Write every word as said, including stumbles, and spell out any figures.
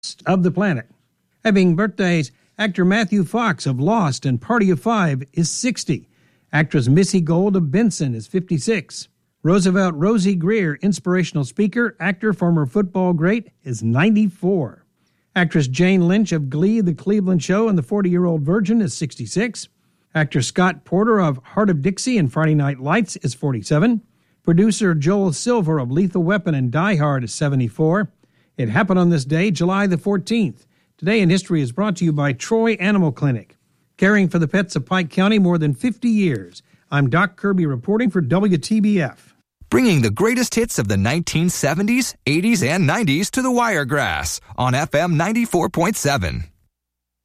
of the planet. Having birthdays, actor Matthew Fox of Lost and Party of Five is sixty. Actress Missy Gold of Benson is fifty-six. Roosevelt Rosie Greer, inspirational speaker, actor, former football great, is ninety-four. Actress Jane Lynch of Glee, The Cleveland Show, and The forty-Year-Old Virgin is sixty-six. Actor Scott Porter of Heart of Dixie and Friday Night Lights is forty-seven. Producer Joel Silver of Lethal Weapon and Die Hard is seventy-four. It happened on this day, July the fourteenth. Today in History is brought to you by Troy Animal Clinic. Caring for the pets of Pike County more than fifty years. I'm Doc Kirby reporting for W T B F. Bringing the greatest hits of the nineteen seventies, eighties, and nineties to the Wiregrass on F M ninety-four point seven.